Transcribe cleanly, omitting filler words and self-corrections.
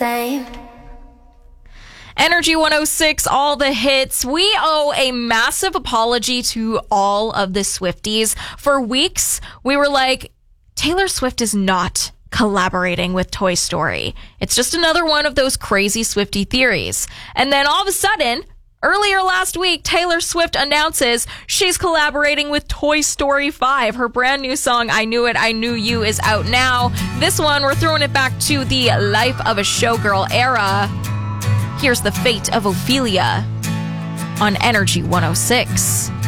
same. Energy 106, all the hits. We owe a massive apology to all of the Swifties. For weeks, we were like, Taylor Swift is not collaborating with Toy Story. It's just another one of those crazy Swiftie theories. And then all of a sudden, earlier last week, Taylor Swift announces she's collaborating with Toy Story 5. Her brand new song, I Knew It, I Knew You, is out now. This one, we're throwing it back to the Life of a Showgirl era. Here's The Fate of Ophelia on Energy 106.